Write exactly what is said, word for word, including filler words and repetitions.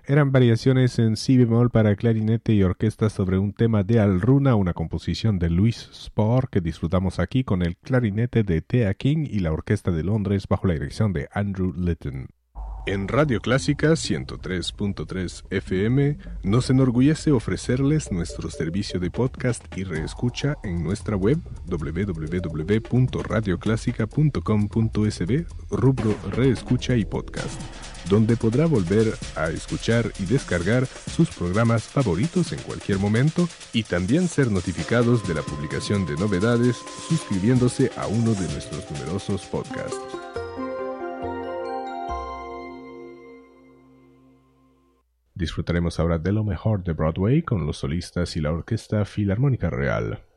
Eran variaciones en si bemol para clarinete y orquesta sobre un tema de Al Runa, una composición de Louis Spohr que disfrutamos aquí con el clarinete de Thea King y la Orquesta de Londres bajo la dirección de Andrew Litton. En Radio Clásica ciento tres punto tres F M nos enorgullece ofrecerles nuestro servicio de podcast y reescucha en nuestra web doble u doble u doble u punto radio clásica punto com punto es be, rubro Reescucha y Podcast, donde podrá volver a escuchar y descargar sus programas favoritos en cualquier momento y también ser notificados de la publicación de novedades suscribiéndose a uno de nuestros numerosos podcasts. Disfrutaremos ahora de lo mejor de Broadway con los solistas y la Orquesta Filarmónica Real.